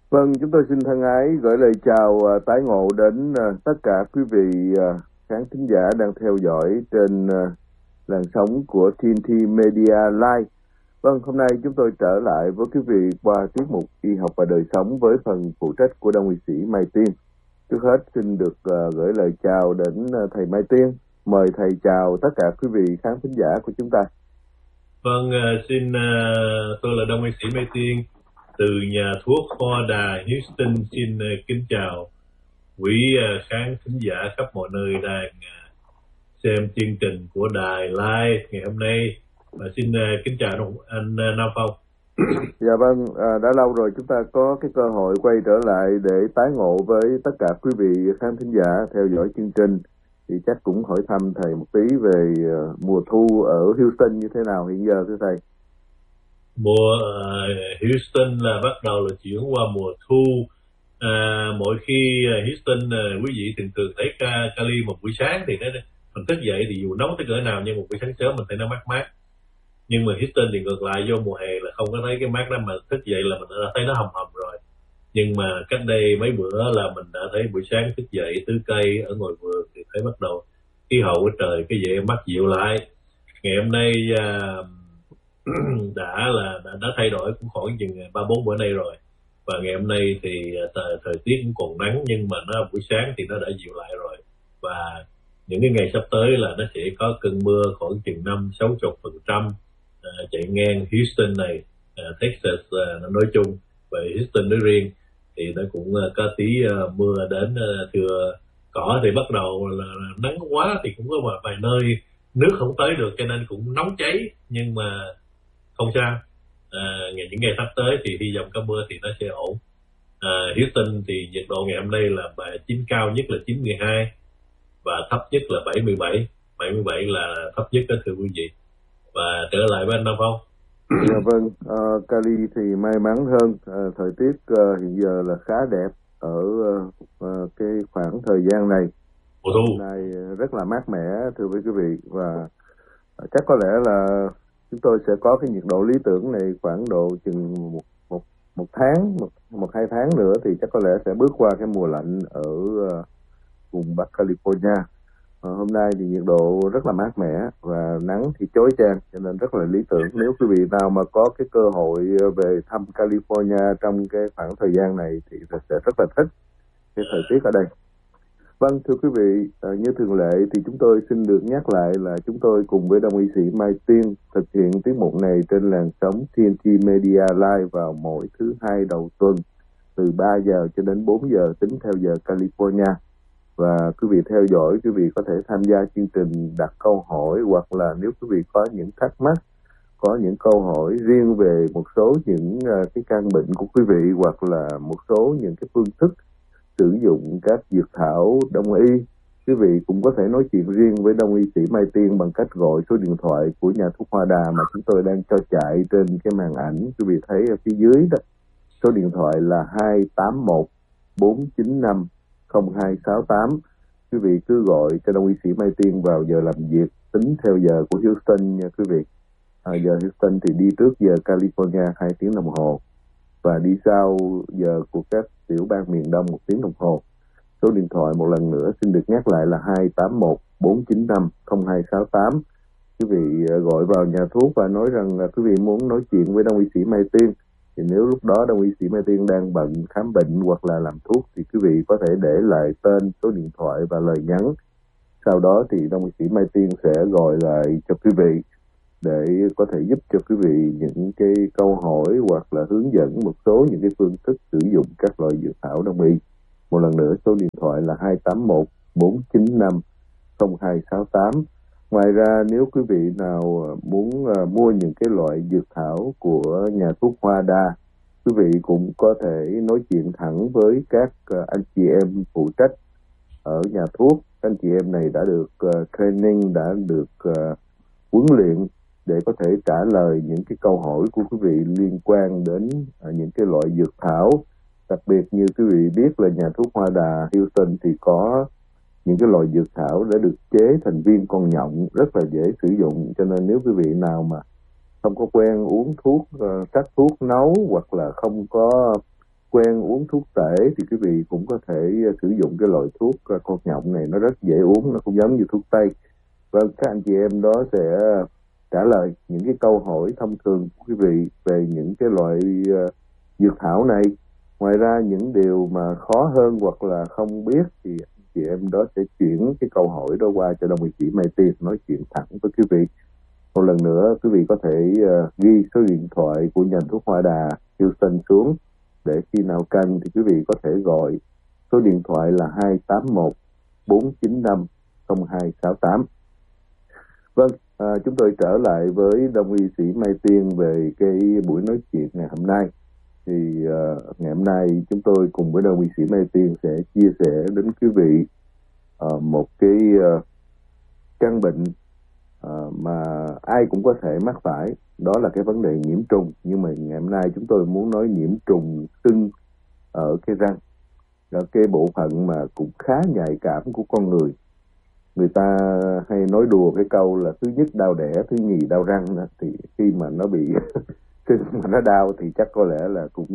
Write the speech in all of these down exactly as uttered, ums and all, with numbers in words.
Vâng, chúng tôi xin thân ái gửi lời chào uh, tái ngộ đến uh, tất cả quý vị uh, khán thính giả đang theo dõi trên uh, làn sóng của tê en tê Media Live. Vâng, hôm nay chúng tôi trở lại với quý vị qua tiết mục Y học và đời sống với phần phụ trách của Đông y sĩ Mai Tiên. Trước hết xin được uh, gửi lời chào đến uh, thầy Mai Tiên. Mời thầy chào tất cả quý vị khán thính giả của chúng ta. Vâng, uh, xin uh, tôi là Đông y sĩ Mai Tiên từ nhà thuốc Hoa Đà Houston. Xin uh, kính chào quý uh, khán thính giả khắp mọi nơi đang uh, xem chương trình của đài live ngày hôm nay. Và xin uh, kính chào anh uh, Nam Phong. Dạ vâng, à, đã lâu rồi chúng ta có cái cơ hội quay trở lại để tái ngộ với tất cả quý vị khán thính giả theo dõi chương trình. Thì chắc cũng hỏi thăm thầy một tí về uh, mùa thu ở Houston như thế nào hiện giờ thưa thầy. Mùa uh, Houston là bắt đầu là chuyển qua mùa thu. Uh, mỗi khi uh, Houston uh, quý vị thường thường thấy Cali một buổi sáng thì nó mình thức dậy thì dù nóng tới cỡ nào nhưng một buổi sáng sớm mình thấy nó mát mát. Nhưng mà Houston thì ngược lại, vô mùa hè là không có thấy cái mát đó, mà thức dậy là mình đã thấy nó hầm hầm rồi. Nhưng mà cách đây mấy bữa là mình đã thấy buổi sáng thức dậy tưới cây ở ngoài vườn thì thấy bắt đầu khí hậu của trời cái gì mát dịu lại. Ngày hôm nay uh, đã là đã, đã thay đổi cũng khoảng chừng ba bốn bữa nay rồi, và ngày hôm nay thì thời, thời tiết cũng còn nắng nhưng mà nó buổi sáng thì nó đã dịu lại rồi, và những cái ngày sắp tới là nó sẽ có cơn mưa khoảng chừng năm sáu chục phần trăm chạy ngang Houston này, uh, Texas uh, nó nói chung, về Houston nói riêng thì nó cũng uh, có tí uh, mưa đến. Uh, thưa cỏ thì bắt đầu là nắng quá thì cũng có một vài nơi nước không tới được cho nên cũng nóng cháy, nhưng mà không sao. À, ngày những ngày sắp tới thì hy vọng có mưa thì nó sẽ ổn. À, Houston thì nhiệt độ ngày hôm nay là chín cao nhất là chín mươi hai và thấp nhất là bảy mươi bảy. bảy mươi bảy là thấp nhất đó thưa quý vị. Và trở lại với anh Nam Phong. Dạ vâng, uh, Cali thì may mắn hơn, uh, thời tiết uh, hiện giờ là khá đẹp ở uh, uh, cái khoảng thời gian này. Mùa thu. Hôm nay rất là mát mẻ thưa quý vị, và uh, chắc có lẽ là chúng tôi sẽ có cái nhiệt độ lý tưởng này khoảng độ chừng một một một tháng, một một hai tháng nữa thì chắc có lẽ sẽ bước qua cái mùa lạnh ở uh, vùng Bắc California. Uh, hôm nay thì nhiệt độ rất là mát mẻ và nắng thì chói chang cho nên rất là lý tưởng. Nếu quý vị nào mà có cái cơ hội về thăm California trong cái khoảng thời gian này thì sẽ rất là thích cái thời tiết ở đây. Vâng, thưa quý vị, à, như thường lệ thì chúng tôi xin được nhắc lại là chúng tôi cùng với Đông y sĩ Mai Tiên thực hiện tiết mục này trên làn sóng tê en tê Media Live vào mỗi thứ hai đầu tuần từ ba giờ cho đến bốn giờ tính theo giờ California. Và quý vị theo dõi, quý vị có thể tham gia chương trình đặt câu hỏi, hoặc là nếu quý vị có những thắc mắc, có những câu hỏi riêng về một số những uh, cái căn bệnh của quý vị, hoặc là một số những cái phương thức sử dụng các dược thảo đông y, quý vị cũng có thể nói chuyện riêng với Đông y sĩ Mai Tiên bằng cách gọi số điện thoại của nhà thuốc Hoa Đà mà chúng tôi đang cho chạy trên cái màn ảnh. Quý vị thấy ở phía dưới đó, số điện thoại là hai tám một bốn chín năm không hai sáu tám. Quý vị cứ gọi cho Đông y sĩ Mai Tiên vào giờ làm việc tính theo giờ của Houston nha quý vị. À, giờ Houston thì đi trước giờ California hai tiếng đồng hồ và đi sau giờ của các tiểu bang miền Đông một tiếng đồng hồ. Số điện thoại một lần nữa xin được nhắc lại là hai tám một bốn chín năm không hai sáu tám. Quý vị gọi vào nhà thuốc và nói rằng là quý vị muốn nói chuyện với Đông y sĩ Mai Tiên. Thì nếu lúc đó Đông y sĩ Mai Tiên đang bận khám bệnh hoặc là làm thuốc thì quý vị có thể để lại tên, số điện thoại và lời nhắn. Sau đó thì Đông y sĩ Mai Tiên sẽ gọi lại cho quý vị để có thể giúp cho quý vị những cái câu hỏi hoặc là hướng dẫn một số những cái phương thức sử dụng các loại dược thảo đông y. Một lần nữa số điện thoại là hai tám một bốn chín năm không hai sáu tám. Ngoài ra nếu quý vị nào muốn uh, mua những cái loại dược thảo của nhà thuốc Hoa Đà, quý vị cũng có thể nói chuyện thẳng với các uh, anh chị em phụ trách ở nhà thuốc. Anh chị em này đã được uh, training, đã được uh, huấn luyện để có thể trả lời những cái câu hỏi của quý vị liên quan đến uh, những cái loại dược thảo. Đặc biệt như quý vị biết là nhà thuốc Hoa Đà Houston thì có những cái loại dược thảo đã được chế thành viên con nhộng rất là dễ sử dụng, cho nên nếu quý vị nào mà không có quen uống thuốc, uh, sắc thuốc nấu, hoặc là không có quen uống thuốc tể thì quý vị cũng có thể sử dụng cái loại thuốc con nhộng này, nó rất dễ uống, nó cũng giống như thuốc tây. Vâng, các anh chị em đó sẽ trả lời những cái câu hỏi thông thường của quý vị về những cái loại uh, dược thảo này. Ngoài ra những điều mà khó hơn hoặc là không biết thì anh chị em đó sẽ chuyển cái câu hỏi đó qua cho đồng y sĩ Mai Tiên nói chuyện thẳng với quý vị. Một lần nữa quý vị có thể uh, ghi số điện thoại của nhà thuốc Hoa Đà Houston xuống, để khi nào cần thì quý vị có thể gọi. Số điện thoại là hai tám một bốn chín năm không hai sáu tám. Vâng, à, chúng tôi trở lại với đồng y sĩ Mai Tiên về cái buổi nói chuyện ngày hôm nay. Thì uh, ngày hôm nay chúng tôi cùng với đồng y sĩ Mai Tiên sẽ chia sẻ đến quý vị uh, một cái uh, căn bệnh uh, mà ai cũng có thể mắc phải, đó là cái vấn đề nhiễm trùng. Nhưng mà ngày hôm nay chúng tôi muốn nói nhiễm trùng sưng ở cái răng, là cái bộ phận mà cũng khá nhạy cảm của con người. Người ta hay nói đùa cái câu là thứ nhất đau đẻ, thứ nhì đau răng đó. Thì khi mà nó bị sưng mà nó đau thì chắc có lẽ là cũng,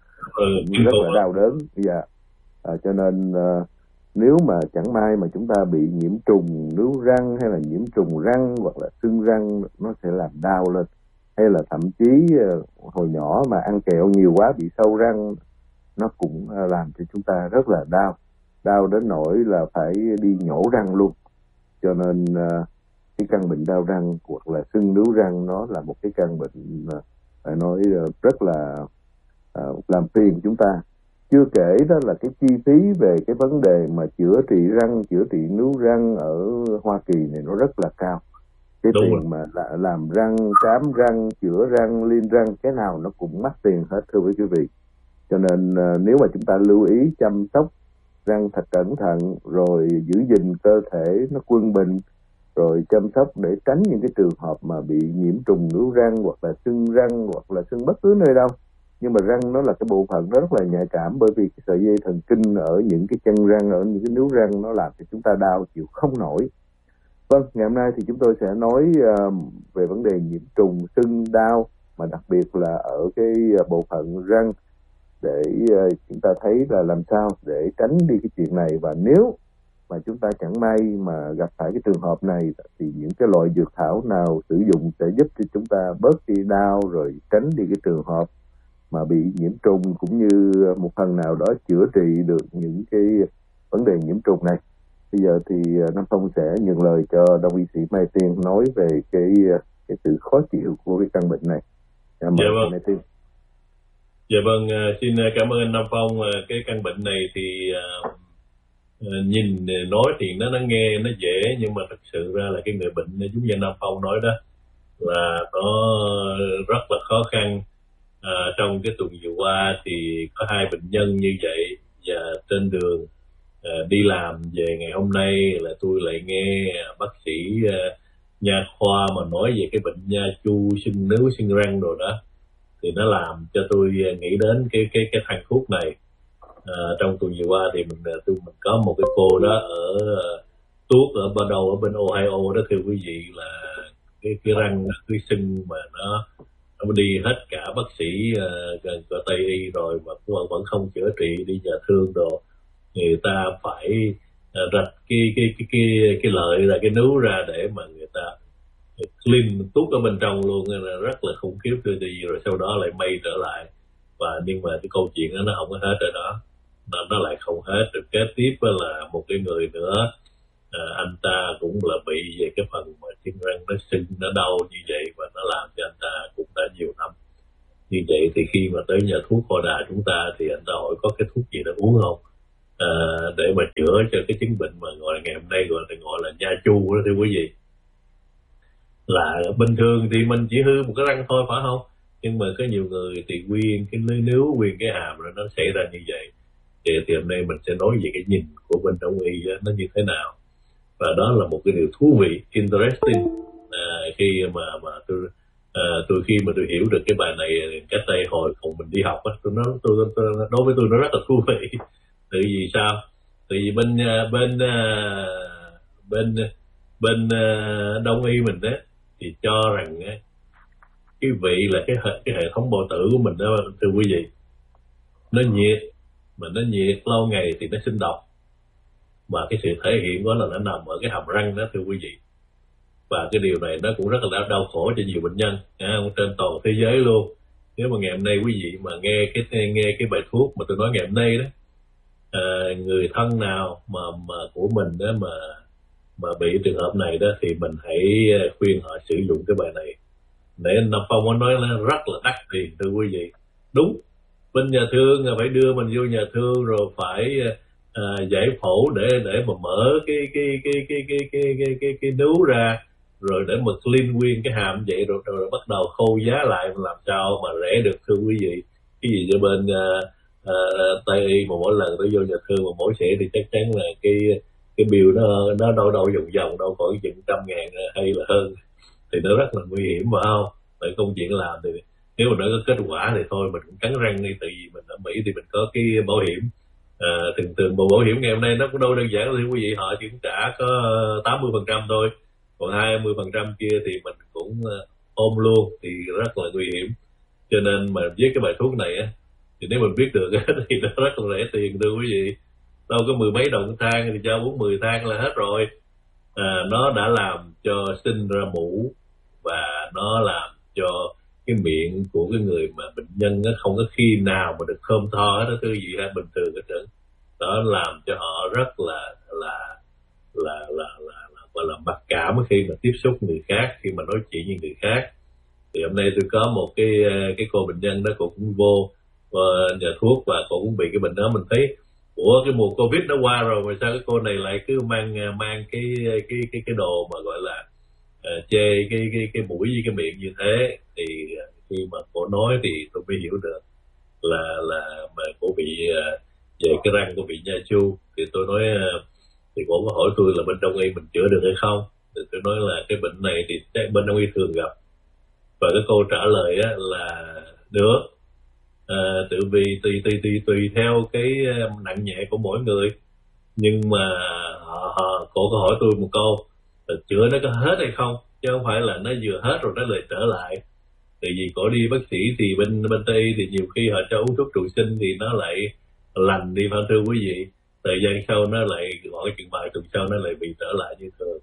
cũng rất là đau đớn. Dạ. À, cho nên uh, nếu mà chẳng may mà chúng ta bị nhiễm trùng nướu răng hay là nhiễm trùng răng hoặc là sưng răng, nó sẽ làm đau lên. Hay là thậm chí uh, hồi nhỏ mà ăn kẹo nhiều quá bị sâu răng, nó cũng uh, làm cho chúng ta rất là đau. Đau đến nỗi là phải đi nhổ răng luôn. Cho nên uh, cái căn bệnh đau răng hoặc là sưng nướu răng nó là một cái căn bệnh uh, phải nói uh, rất là uh, làm phiền chúng ta. Chưa kể đó là cái chi phí về cái vấn đề mà chữa trị răng, chữa trị nướu răng ở Hoa Kỳ này nó rất là cao. Cái Đúng tiền rồi. mà làm răng, cám răng, chữa răng, liên răng, cái nào nó cũng mắc tiền hết thưa quý vị. Cho nên uh, nếu mà chúng ta lưu ý chăm sóc răng thật cẩn thận, rồi giữ gìn cơ thể nó quân bình, rồi chăm sóc để tránh những cái trường hợp mà bị nhiễm trùng nướu răng hoặc là sưng răng hoặc là sưng bất cứ nơi đâu. Nhưng mà răng nó là cái bộ phận nó rất là nhạy cảm, bởi vì cái sợi dây thần kinh ở những cái chân răng, ở những cái nướu răng nó làm cho chúng ta đau chịu không nổi. Vâng, ngày hôm nay thì chúng tôi sẽ nói uh, về vấn đề nhiễm trùng sưng đau, mà đặc biệt là ở cái uh, bộ phận răng, để uh, chúng ta thấy là làm sao để tránh đi cái chuyện này. Và nếu mà chúng ta chẳng may mà gặp phải cái trường hợp này thì những cái loại dược thảo nào sử dụng sẽ giúp cho chúng ta bớt đi đau, rồi tránh đi cái trường hợp mà bị nhiễm trùng, cũng như một phần nào đó chữa trị được những cái vấn đề nhiễm trùng này. Bây giờ thì Nam Phong sẽ nhường lời cho đồng y sĩ Mai Tiên nói về cái cái sự khó chịu của cái căn bệnh này. Dạ, dạ vâng. Mai Tiên. Dạ vâng, xin cảm ơn anh Nam Phong. Cái căn bệnh này thì uh, nhìn nói thì nó nó nghe nó dễ, nhưng mà thật sự ra là cái người bệnh giống như Nam Phong nói đó là nó rất là khó khăn. Uh, trong cái tuần vừa qua thì có hai bệnh nhân như vậy, và trên đường uh, đi làm về ngày hôm nay là tôi lại nghe bác sĩ uh, nha khoa mà nói về cái bệnh nha chu, sưng nướu, sưng răng rồi đó, thì nó làm cho tôi nghĩ đến cái cái cái thằng thuốc này. À, trong tuần vừa qua thì mình tôi mình có một cái cô đó ở uh, tuốt ở bên đâu ở bên Ohio đó thưa quý vị, là cái cái răng cái sưng mà nó nó đi hết cả bác sĩ uh, của Tây y rồi mà vẫn vẫn không chữa trị, đi nhà thương rồi người ta phải uh, rạch cái cái cái cái cái lợi là cái nướu ra để mà người ta clean tuốt ở bên trong luôn, là rất là khủng khiếp đưa đi, rồi sau đó lại may trở lại. Và nhưng mà cái câu chuyện đó nó không có hết rồi đó, nó, nó lại không hết. Rồi kế tiếp là một cái người nữa, à, anh ta cũng là bị về cái phần mà chân răng nó sưng, nó đau như vậy, và nó làm cho anh ta cũng đã nhiều năm như vậy. Thì khi mà tới nhà thuốc Hoa Đà chúng ta thì anh ta hỏi có cái thuốc gì để uống không, à, để mà chữa cho cái chứng bệnh mà gọi là ngày hôm nay gọi là gọi là nha chu đó thưa quý vị. Là bình thường thì mình chỉ hư một cái răng thôi phải không, nhưng mà có nhiều người thì nguyên cái nếu nguyên cái hàm rồi nó xảy ra như vậy. Thì, thì hôm nay mình sẽ nói về cái nhìn của bên đông y đó, nó như thế nào. Và đó là một cái điều thú vị, interesting, à, khi mà mà tôi à, tôi khi mà tôi hiểu được cái bài này cách đây hồi còn mình đi học á, tôi nói tôi, tôi đối với tôi nó rất là thú vị. Tại vì sao? Tại vì bên bên bên bên đông y mình đó thì cho rằng cái vị là cái hệ, cái hệ thống bao tử của mình đó thưa quý vị, nó nhiệt, mà nó nhiệt lâu ngày thì nó sinh độc, mà cái sự thể hiện đó là nó nằm ở cái hàm răng đó thưa quý vị. Và cái điều này nó cũng rất là đau khổ cho nhiều bệnh nhân à, trên toàn thế giới luôn. Nếu mà ngày hôm nay quý vị mà nghe cái nghe cái bài thuốc mà tôi nói ngày hôm nay đó, à, người thân nào mà mà của mình đó mà mà bị trường hợp này đó thì mình hãy khuyên họ sử dụng cái bài này. Để Nam Phong có nói nó rất là đắt tiền thưa quý vị. Đúng, bên nhà thương phải đưa mình vô nhà thương rồi phải à, giải phẫu để để mà mở cái cái cái cái cái cái cái cái cái nướu ra, rồi để mà clean nguyên cái hàm vậy, rồi, rồi, rồi bắt đầu khâu giá lại làm sao mà rẻ được thưa quý vị. Cái gì cho bên uh, uh, Tây Y mà mỗi lần tôi vô nhà thương mà mỗi sẽ thì chắc chắn là cái cái bill nó nó đâu đâu vòng vòng đâu khoảng chừng trăm ngàn hay là hơn, thì nó rất là nguy hiểm mà không. Tại công chuyện làm thì nếu mà nó có kết quả thì thôi mình cũng cắn răng đi, tại vì mình ở Mỹ thì mình có cái bảo hiểm. À, thường thường bộ bảo hiểm ngày hôm nay nó cũng đâu đơn giản thưa quý vị, họ chỉ trả có tám mươi phần trăm thôi, còn hai mươi phần trăm kia thì mình cũng ôm luôn, thì rất là nguy hiểm. Cho nên mà với cái bài thuốc này á, thì nếu mình biết được thì nó rất là rẻ tiền thưa quý vị, đâu có mười mấy đồng thang thì cho bốn mười thang là hết rồi. À, nó đã làm cho sinh ra mủ, và nó làm cho cái miệng của cái người mà bệnh nhân nó không có khi nào mà được thơm tho hết đó thưa quý vị, hay bình thường hết trơn. Đó làm cho họ rất là là là là là, là gọi là mặc cảm khi mà tiếp xúc người khác, khi mà nói chuyện với người khác. Thì hôm nay tôi có một cái cái cô bệnh nhân đó, cô cũng vô uh, nhà thuốc và cô cũng bị cái bệnh đó. Mình thấy ủa cái mùa Covid nó qua rồi mà sao cái cô này lại cứ mang mang cái cái cái cái đồ mà gọi là uh, chê cái cái cái mũi với cái miệng như thế. Thì khi mà cô nói thì tôi mới hiểu được là là mà cô bị uh, về cái răng cô bị nha chu. Thì tôi nói uh, thì cô có hỏi tôi là bên đông y mình chữa được hay không, thì tôi nói là cái bệnh này thì bên đông y thường gặp, và cái câu trả lời á là được. À, tự vì tùy tùy tùy tùy theo cái nặng nhẹ của mỗi người. Nhưng mà họ, họ cổ có hỏi tôi một câu là chữa nó có hết hay không, chứ không phải là nó vừa hết rồi nó lại trở lại. Tại vì cổ đi bác sĩ thì bên bên Tây thì nhiều khi họ cho uống thuốc trụ sinh thì nó lại lành đi, phải thưa quý vị. Thời gian sau nó lại gọi chừng vài tuần sau nó lại bị trở lại như thường.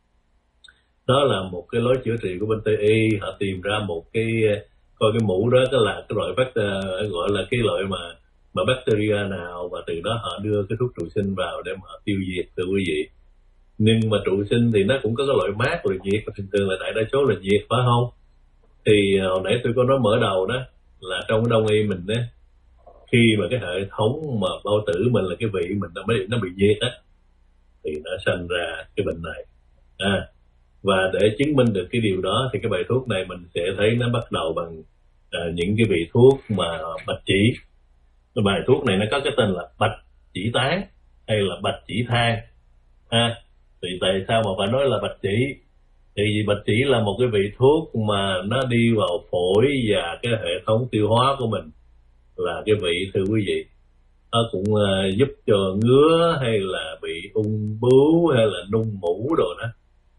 Đó là một cái lối chữa trị của bên Tây Y. Họ tìm ra một cái coi cái mũ đó cái là cái loại bacteria, gọi là cái loại mà mà bacteria nào, và từ đó họ đưa cái thuốc trụ sinh vào để mà họ tiêu diệt thưa quý vị. Nhưng mà trụ sinh thì nó cũng có cái loại mát, loại nhiệt, và thường thường là đại đa số là nhiệt, phải không? Thì hồi nãy tôi có nói mở đầu đó là trong cái đông y mình đó, khi mà cái hệ thống mà bao tử mình là cái vị mình nó bị nó bị nhiệt á, thì nó sinh ra cái bệnh này. À, và để chứng minh được cái điều đó thì cái bài thuốc này mình sẽ thấy nó bắt đầu bằng uh, những cái vị thuốc mà bạch chỉ. Cái bài thuốc này nó có cái tên là bạch chỉ tán hay là bạch chỉ than. À, thì tại sao mà phải nói là bạch chỉ? Thì vì bạch chỉ là một cái vị thuốc mà nó đi vào phổi và cái hệ thống tiêu hóa của mình là cái vị thưa quý vị. Nó cũng uh, giúp cho ngứa hay là bị ung bướu hay là nung mủ rồi đó.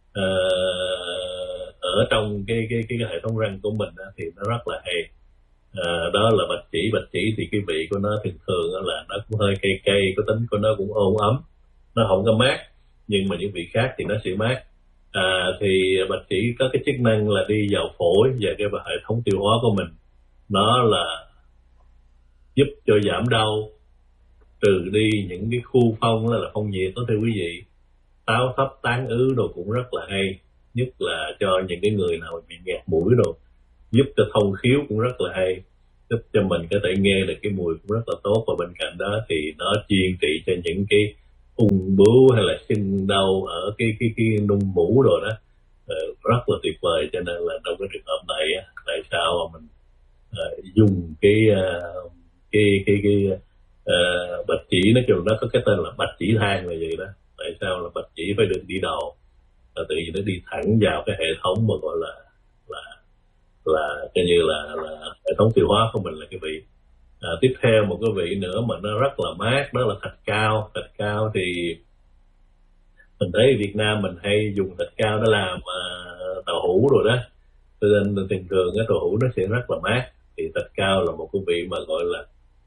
Uh, ở trong cái cái cái, cái hệ thống răng của mình đó, thì nó rất là hay. Uh, đó là bạch chỉ. Bạch chỉ thì cái vị của nó thường thường là nó cũng hơi cay cay, có tính của nó cũng ôn ấm, nó không có mát, nhưng mà những vị khác thì nó sẽ mát. À, thì bạch chỉ có cái chức năng là đi vào phổi và cái hệ thống tiêu hóa của mình. Nó là giúp cho giảm đau, trừ đi những cái khu phong là, là phong nhiệt đó thưa quý vị. Táo thấp tán ứ đồ cũng rất là hay, nhất là cho những cái người nào bị nghẹt mũi rồi, giúp cho thông khiếu cũng rất là hay, giúp cho mình có thể nghe được cái mùi cũng rất là tốt. Và bên cạnh đó thì nó chuyên trị cho những cái ung bướu hay là sưng đau ở cái cái cái nung mủ rồi đó, rất là tuyệt vời. Cho nên là trong cái trường hợp này tại sao mà mình uh, dùng cái uh, cái cái cái uh, bạch chỉ, nói chung nó có cái tên là bạch chỉ than là vậy đó. Tại sao là bạch chỉ phải được đi đầu, là tự nhiên nó đi thẳng vào cái hệ thống mà gọi là là là coi như là, là hệ thống tiêu hóa của mình là cái vị. À, tiếp theo một cái vị nữa mà nó rất là mát, đó là thạch cao. Thạch cao thì mình thấy Việt Nam mình hay dùng thạch cao để làm uh, tàu hũ rồi đó, cho nên thường thường cái tàu hũ nó sẽ rất là mát. Thì thạch cao là một cái vị mà gọi là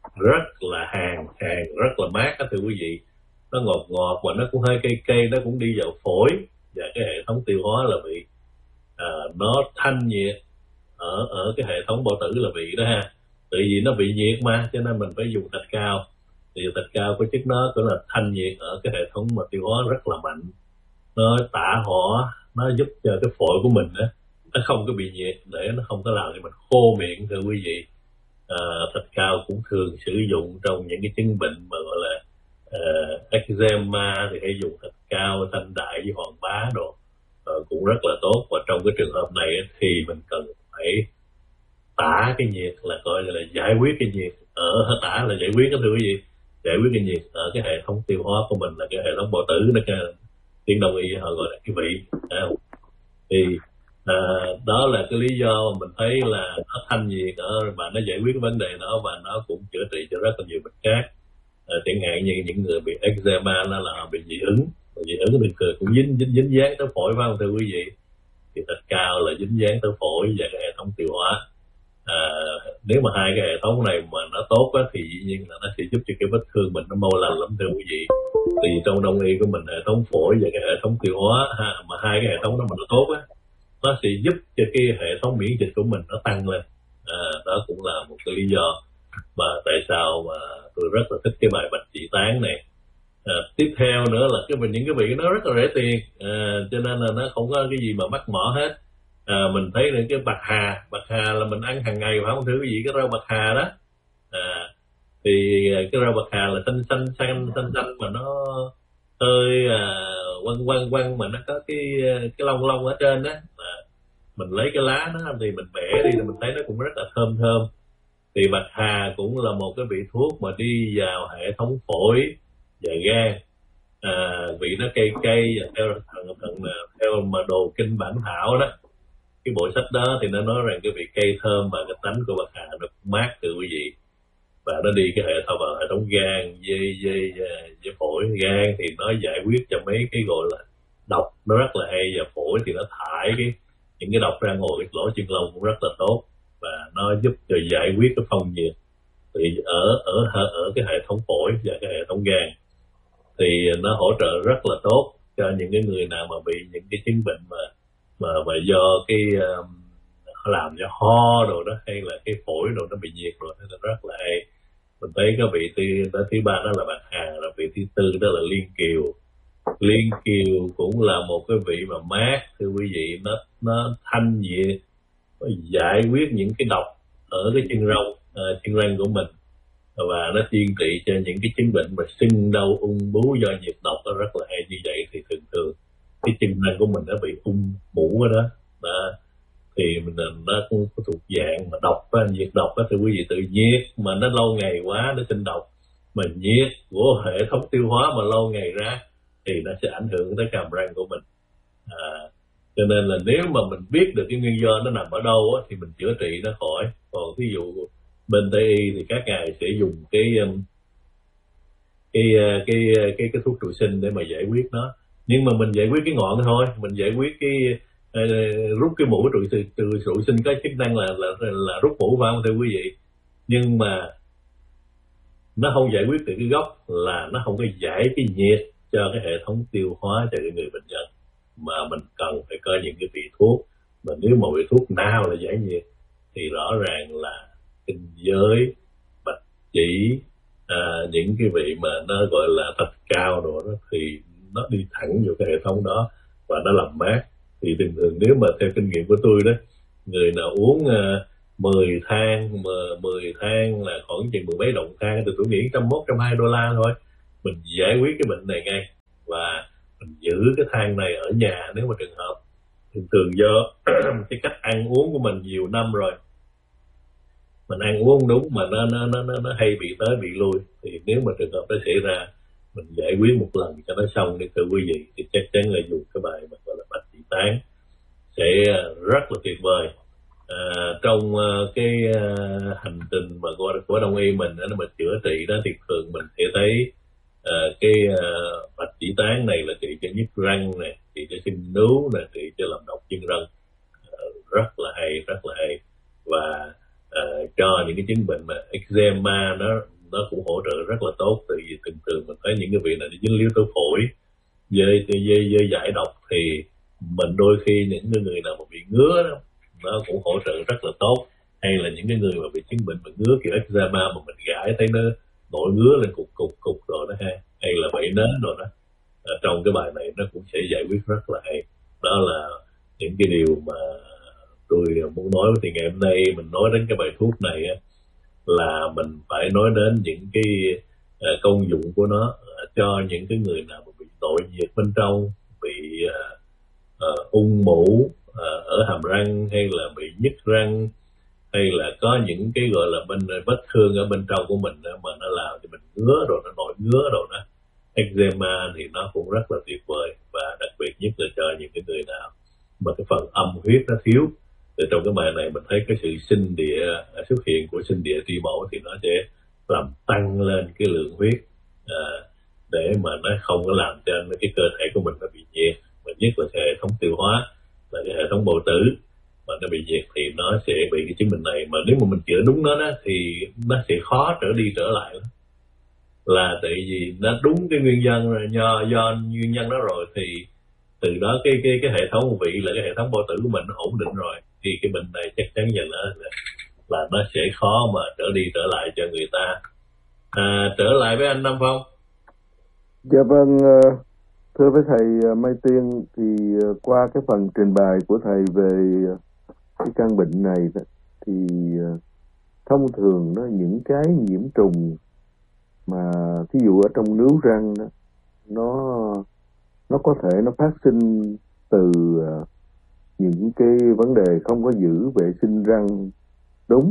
rất là hàn hàn rất là mát đó thưa quý vị. Nó ngọt ngọt và nó cũng hơi cây cây, nó cũng đi vào phổi và cái hệ thống tiêu hóa là vị. À, nó thanh nhiệt ở ở cái hệ thống bao tử là vị đó ha. Tại vì nó bị nhiệt mà cho nên mình phải dùng thạch cao. Thì thạch cao có chức nó cũng là thanh nhiệt ở cái hệ thống mà tiêu hóa rất là mạnh. Nó tả hỏa, nó giúp cho cái phổi của mình đó, nó không có bị nhiệt để nó không có làm cho mình khô miệng thưa quý vị. À, thạch cao cũng thường sử dụng trong những cái chứng bệnh mà gọi là uh, eczema thì hay dùng thạch cao, thanh đại với hoàng bá đồ uh, cũng rất là tốt. Và trong cái trường hợp này thì mình cần phải tả cái nhiệt là coi là giải quyết cái nhiệt ở tả là giải quyết đó thưa quý vị, giải quyết cái nhiệt ở cái hệ thống tiêu hóa của mình là cái hệ thống bao tử đó, cái tiếng Đông y họ gọi là cái vị. À, thì à, đó là cái lý do mà mình thấy là nó thanh nhiệt ở và nó giải quyết cái vấn đề đó và nó cũng chữa trị cho rất là nhiều bệnh khác. À, chẳng hạn như những người bị eczema nó là bị dị ứng, dị ứng bình thường cũng dính dính dính dáng tới phổi phải không thưa quý vị? Thì thạch cao là dính dáng tới phổi và cái hệ thống tiêu hóa. À, nếu mà hai cái hệ thống này mà nó tốt á, thì dĩ nhiên là nó sẽ giúp cho cái vết thương mình nó mau lành lắm thưa quý vị. Thì trong đông y của mình hệ thống phổi và cái hệ thống tiêu hóa ha, mà hai cái hệ thống đó mà nó tốt á, nó sẽ giúp cho cái hệ thống miễn dịch của mình nó tăng lên. À, đó cũng là một cái lý do mà tại sao mà tôi rất là thích cái bài bạch chỉ tán này. À, tiếp theo nữa là cái những cái vị nó rất là rẻ tiền, à, cho nên là nó không có cái gì mà mắc mỏ hết. À, mình thấy là cái bạc hà, bạc hà là mình ăn hàng ngày phải không thưa quý vị? Cái rau bạc hà đó, à, thì cái rau bạc hà là xanh xanh xanh xanh xanh mà nó hơi à, quăng quăng quăng mà nó có cái cái lông lông ở trên đó. À, mình lấy cái lá nó thì mình bẻ đi thì mình thấy nó cũng rất là thơm thơm. Thì bạc hà cũng là một cái vị thuốc mà đi vào hệ thống phổi và gan. À, vị nó cây cây và theo thần, thần, theo mà đồ kinh bản thảo đó, cái bộ sách đó thì nó nói rằng cái vị cây thơm và cái tánh của bạc hà nó mát từ quý vị, và nó đi cái hệ thống vào hệ thống gan, dây dây dây phổi. Gan thì nó giải quyết cho mấy cái gọi là độc nó rất là hay, và phổi thì nó thải cái những cái độc ra ngoài cái lỗ chân lông cũng rất là tốt, và nó giúp cho giải quyết cái phong nhiệt thì ở ở ở cái hệ thống phổi và cái hệ thống gan. Thì nó hỗ trợ rất là tốt cho những cái người nào mà bị những cái chứng bệnh mà mà mà do cái um, làm cho ho rồi đó, hay là cái phổi rồi nó bị nhiệt rồi, nó rất là hay. Mình thấy cái vị thứ, thứ ba đó là bạc hà, là vị thứ tư đó là liên kiều. Liên kiều cũng là một cái vị mà mát thưa quý vị, nó nó thanh nhiệt, nó giải quyết những cái độc ở cái chân răng uh, chân răng của mình, và nó tiên trị cho những cái chứng bệnh mà sưng đau ung bú do nhiệt độc. Nó rất là hay. Như vậy thì thường thường cái chân răng của mình nó bị ung mủ ở đó, đó thì mình nó cũng thuộc dạng mà độc á, nhiệt độc á thưa quý vị. Tự nhiệt mà nó lâu ngày quá nó sinh độc, mà nhiệt của hệ thống tiêu hóa mà lâu ngày ra thì nó sẽ ảnh hưởng tới hàm răng của mình. À, cho nên là nếu mà mình biết được cái nguyên do nó nằm ở đâu á, thì mình chữa trị nó khỏi. Còn ví dụ bên Tây y thì các ngài sẽ dùng cái cái cái cái cái, cái thuốc trụ sinh để mà giải quyết nó, nhưng mà mình giải quyết cái ngọn thôi, mình giải quyết cái uh, rút cái mũi trụ sinh, trụ sinh có chức năng là là là rút mũi phải không thưa quý vị? Nhưng mà nó không giải quyết được cái gốc, là nó không có giải cái nhiệt cho cái hệ thống tiêu hóa cho cái người bệnh nhân. Mà mình cần phải có những cái vị thuốc, mà nếu mà vị thuốc nào là giải nhiệt thì rõ ràng là kinh giới, bạch chỉ, à, những cái vị mà nó gọi là thạch cao rồi đó, thì nó đi thẳng vào cái hệ thống đó và nó làm mát. Thì thường thường nếu mà theo kinh nghiệm của tôi đó, người nào uống uh, mười thang, mười thang là khoảng chừng mười mấy đồng thang thì tôi nghĩ một trăm mốt, một trăm hai đô la thôi, mình giải quyết cái bệnh này ngay. Và mình giữ cái thang này ở nhà nếu mà trường hợp thường thường do cái cách ăn uống của mình nhiều năm rồi, mình ăn uống đúng mà nó nó nó nó hay bị tới bị lui, thì nếu mà trường hợp nó xảy ra mình giải quyết một lần cho nó xong đi thưa quý vị, thì chắc chắn là dùng cái bài mà gọi là bạch chỉ tán sẽ rất là tuyệt vời. À, trong uh, cái uh, hành trình mà của, của đông y mình đó, mình chữa trị đó thì thường mình sẽ thấy uh, cái uh, bạch chỉ tán này là trị cho nhức răng này, trị cho sưng nướu này, trị cho làm độc chân răng, uh, rất là hay, rất là hay. Và uh, cho những cái chứng bệnh mà eczema nó nó cũng hỗ trợ rất là tốt. Tại vì thường thường mình thấy những cái vị này dính líu tới phổi, dây dây dây giải độc thì mình đôi khi những cái người nào mà bị ngứa đó, nó cũng hỗ trợ rất là tốt. Hay là những cái người mà bị chứng bệnh mà ngứa kiểu eczema mà mình gãi thấy nó nổi ngứa lên cục cục cục rồi đó ha, hay là bệnh nến rồi đó, à, trong cái bài này nó cũng sẽ giải quyết rất là hay. Đó là những cái điều mà tôi muốn nói. Thì ngày hôm nay mình nói đến cái bài thuốc này á, là mình phải nói đến những cái uh, công dụng của nó uh, cho những cái người nào mà bị nội nhiệt bên trong, bị uh, uh, ung mủ uh, ở hàm răng, hay là bị nhức răng, hay là có những cái gọi là bên vết thương ở bên trong của mình đó, mà nó làm cho mình ngứa rồi nó nổi ngứa rồi đó, eczema, thì nó cũng rất là tuyệt vời. Và đặc biệt nhất là cho những cái người nào mà cái phần âm huyết nó thiếu. Thì trong cái bài này mình thấy cái sự sinh địa, xuất hiện của sinh địa tri mẫu thì nó sẽ làm tăng lên cái lượng huyết, à, để mà nó không có làm cho cái cơ thể của mình nó bị nhiệt. Và nhất là cái hệ thống tiêu hóa, là cái hệ thống bào tử mà nó bị nhiệt thì nó sẽ bị cái chứng bệnh này. Mà nếu mà mình chữa đúng nó đó, thì nó sẽ khó trở đi trở lại. Là tại vì nó đúng cái nguyên nhân rồi, do do nguyên nhân đó rồi, thì từ đó cái cái cái hệ thống vị là cái hệ thống bao tử của mình nó ổn định rồi, thì cái bệnh này chắc chắn là nó là nó sẽ khó mà trở đi trở lại cho người ta. À, trở lại với anh Nam Phong. Dạ vâng, thưa với thầy Mai Tiên, thì qua cái phần trình bày của thầy về cái căn bệnh này đó, thì thông thường nó những cái nhiễm trùng mà thí dụ ở trong nướu răng đó, nó nó có thể nó phát sinh từ những cái vấn đề không có giữ vệ sinh răng đúng,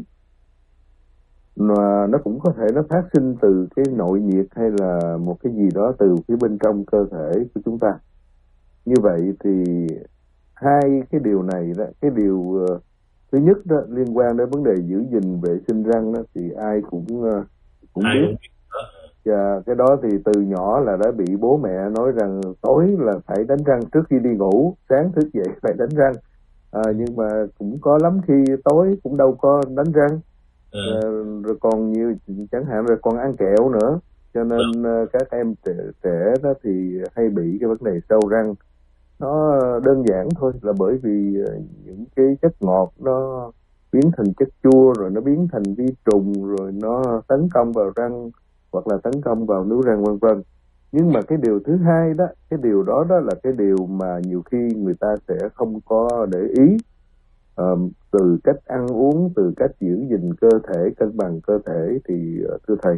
mà nó cũng có thể nó phát sinh từ cái nội nhiệt hay là một cái gì đó từ phía bên trong cơ thể của chúng ta. Như vậy thì hai cái điều này đó, cái điều uh, thứ nhất đó liên quan đến vấn đề giữ gìn vệ sinh răng đó, thì ai cũng uh, cũng ai biết. cũng Và cái đó thì từ nhỏ là đã bị bố mẹ nói rằng tối là phải đánh răng trước khi đi ngủ, sáng thức dậy phải đánh răng. À, nhưng mà cũng có lắm khi tối cũng đâu có đánh răng. À, rồi còn nhiều, chẳng hạn rồi còn ăn kẹo nữa. Cho nên uh, các em trẻ, trẻ đó thì hay bị cái vấn đề sâu răng. Nó đơn giản thôi, là bởi vì uh, những cái chất ngọt nó biến thành chất chua, rồi nó biến thành vi trùng, rồi nó tấn công vào răng hoặc là tấn công vào nướu răng vân vân. Nhưng mà cái điều thứ hai đó, cái điều đó đó là cái điều mà nhiều khi người ta sẽ không có để ý. Uh, từ cách ăn uống, từ cách giữ gìn cơ thể, cân bằng cơ thể, thì uh, thưa thầy,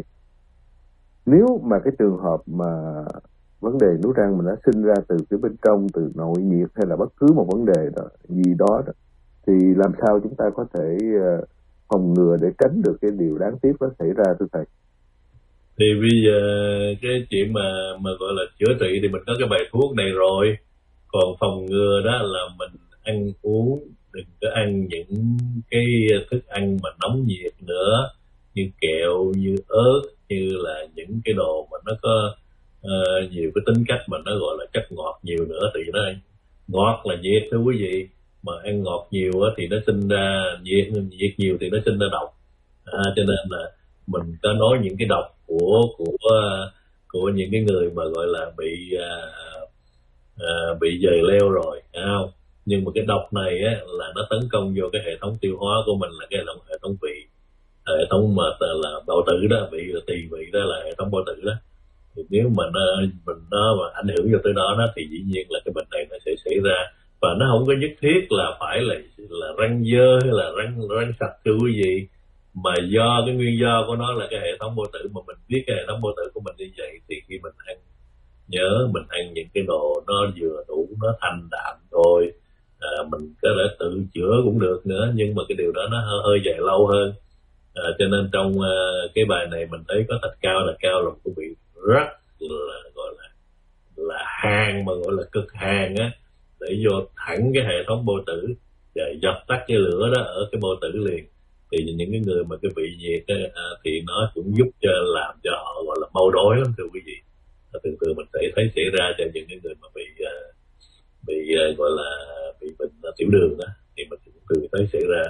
nếu mà cái trường hợp mà vấn đề nướu răng mình đã sinh ra từ phía bên trong, từ nội nhiệt hay là bất cứ một vấn đề đó, gì đó, đó thì làm sao chúng ta có thể uh, phòng ngừa để tránh được cái điều đáng tiếc đó xảy ra, thưa thầy? Thì bây giờ cái chuyện mà mà gọi là chữa trị thì mình có cái bài thuốc này rồi. Còn phòng ngừa đó là mình ăn uống, đừng có ăn những cái thức ăn mà nóng nhiệt nữa, như kẹo, như ớt, như là những cái đồ mà nó có uh, nhiều cái tính cách mà nó gọi là chất ngọt nhiều nữa. Thì nó ngọt là nhiệt thưa quý vị, mà ăn ngọt nhiều thì nó sinh ra nhiệt, nhiệt nhiều thì nó sinh ra độc. À, cho nên là mình có nói những cái độc của của của những cái người mà gọi là bị uh, uh, bị dời leo rồi, thấy không? Nhưng mà cái độc này á, là nó tấn công vô cái hệ thống tiêu hóa của mình, là cái hệ thống hệ thống vị, hệ thống mà là bao tử đó, vị là tỳ vị đó, là hệ thống bao tử đó. Thì nếu mà nó mình nó mà ảnh hưởng vô tới đó, đó thì dĩ nhiên là cái bệnh này nó sẽ xảy ra. Và nó không có nhất thiết là phải là là răng dơ hay là răng răng sạch thưa quý vị, mà do cái nguyên do của nó là cái hệ thống bao tử. Mà mình biết cái hệ thống bao tử của mình như vậy thì khi mình ăn, nhớ mình ăn những cái đồ nó vừa đủ, nó thanh đạm thôi. À, mình có thể tự chữa cũng được nữa, nhưng mà cái điều đó nó hơi, hơi dài lâu hơn. À, cho nên trong uh, cái bài này mình thấy có thạch cao, thạch cao là quý vị rất là gọi là là hàng, mà gọi là cực hàng á, để vô thẳng cái hệ thống bao tử và dập tắt cái lửa đó ở cái bao tử liền. Thì những cái người mà cái vị nhiệt ấy, à, thì nó cũng giúp cho làm cho họ gọi là mau đói lắm thưa quý vị. À, thường thường mình sẽ thấy xảy ra cho những cái người mà bị uh, bị uh, gọi là bị bệnh uh, tiểu đường đó, thì mình cũng thường thấy xảy ra.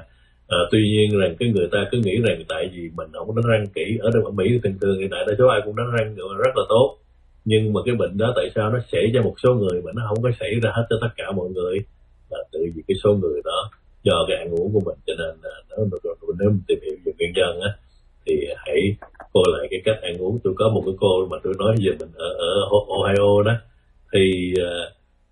À, tuy nhiên rằng cái người ta cứ nghĩ rằng tại vì mình không đánh răng kỹ, ở đâu ở Mỹ thường thường hiện tại đa số ai cũng đánh răng rất là tốt, nhưng mà cái bệnh đó tại sao nó xảy ra một số người mà nó không có xảy ra hết cho tất cả mọi người, là tự vì cái số người đó do cái ăn uống của mình. Cho nên là nếu nếu mình tìm hiểu về nguyên nhân á thì hãy coi lại cái cách ăn uống. Tôi có một cái cô mà tôi nói về mình ở, ở Ohio đó, thì uh,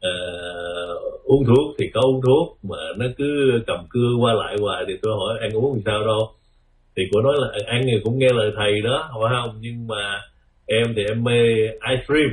uh, uống thuốc thì có uống thuốc mà nó cứ cầm cưa qua lại hoài, thì tôi hỏi ăn uống làm sao đâu, thì cô nói là ăn thì cũng nghe lời thầy đó phải không, nhưng mà em thì em mê ice cream,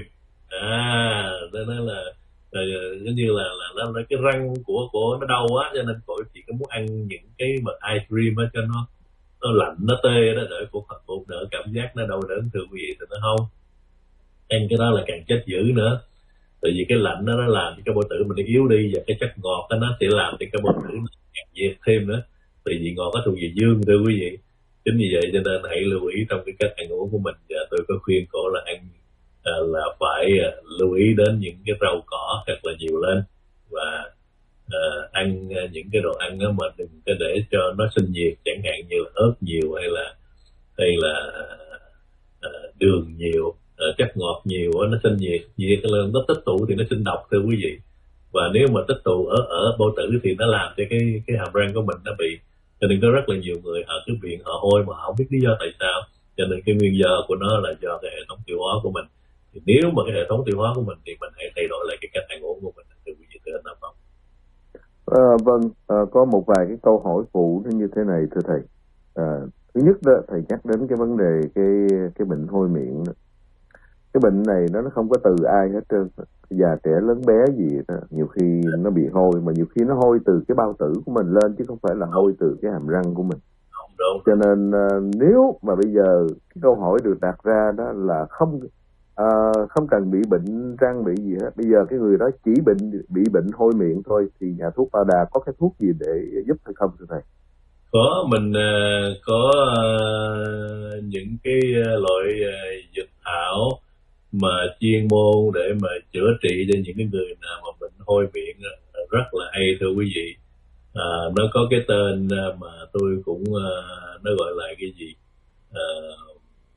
à nên là giống như là là, là, là cái răng của của nó đau quá, cho nên cô chỉ có muốn ăn những cái mà ice cream á cho nó nó lạnh nó tê đó, để cô cô đỡ cảm giác nó đau đớn thường gì, thì nó không ăn cái đó là càng chết dữ nữa. Tại vì cái lạnh đó nó làm cho cái bao tử mình yếu đi, và cái chất ngọt đó nó sẽ làm cho cái bao tử nó càng dệt thêm nữa. Tại vì ngọt nó thuộc về dương thưa quý vị. Chính vì vậy cho nên hãy lưu ý trong cái cách ăn uống của mình. Và tôi có khuyên cô là ăn à, là phải à, lưu ý đến những cái rau cỏ thật là nhiều lên, và à, ăn những cái đồ ăn đó mà đừng có để cho nó sinh nhiệt, chẳng hạn như là ớt nhiều hay là hay là à, đường nhiều, à, chất ngọt nhiều nó sinh nhiệt, nhiệt lên nó tích tụ thì nó sinh độc thưa quý vị. Và nếu mà tích tụ ở ở bao tử thì nó làm cho cái cái hàm răng của mình nó bị, cho nên có rất là nhiều người ở cái viện họ hôi mà không biết lý do tại sao. Cho nên cái nguyên do của nó là do cái hệ thống tiêu hóa của mình. Thì nếu mà cái hệ thống tiêu hóa của mình thì mình hãy thay đổi lại cái cách ăn uống của mình thưa quý vị, thưa anh Nam Phong. À, vâng, à, có một vài cái câu hỏi phụ như thế này thưa thầy. À, thứ nhất đó, thầy nhắc đến cái vấn đề cái cái bệnh hôi miệng đó. Cái bệnh này nó nó không có từ ai hết trơn, già trẻ lớn bé gì đó. Nhiều khi nó bị hôi, mà nhiều khi nó hôi từ cái bao tử của mình lên, chứ không phải là hôi từ cái hàm răng của mình. Cho nên uh, nếu mà bây giờ cái câu hỏi được đặt ra đó là không uh, không cần bị bệnh răng bị gì hết, bây giờ cái người đó chỉ bệnh bị bệnh hôi miệng thôi, thì nhà thuốc Bao Đà có cái thuốc gì để giúp hay không thưa thầy? Có, mình uh, có uh, những cái loại uh, dịch thảo mà chuyên môn để mà chữa trị cho những cái người nào mà bệnh hôi miệng rất là hay thưa quý vị. À, nó có cái tên mà tôi cũng uh, nó gọi là cái gì, uh,